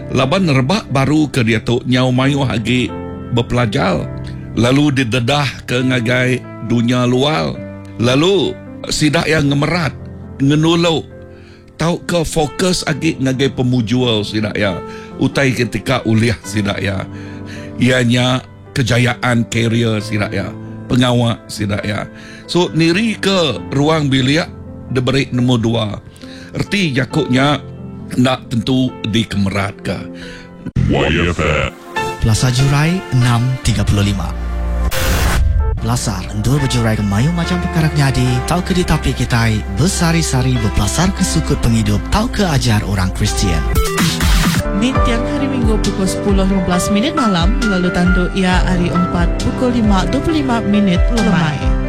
Laban rebak baru ke dia tu nyau mayu hagi berpelajar. Lalu didedah ke ngagai dunia luar. Lalu sidak yang ngemerat, ngenuluk. Tahu ke fokus agi ngagai pemujual sidak ya. Utai ketika uliah sidak ya. Ianya kejayaan karier sidak ya. Pengawal sidak ya. So niri ke ruang biliak diberi nombor 2. Erti jakuknya nak tentu dikemerat ke. YFM Pelasar Jurai 6.35. Pelasar endur berjurai ke mayu macam perkara nyadi. Tahu ke di tapi kita bersari-sari berpelasar ke sukut penghidup. Tahu ke ajar orang Kristian. Tiang hari Minggu pukul 10.15 malam. Lalu tandu ia hari 4 pukul 5.25 lemai.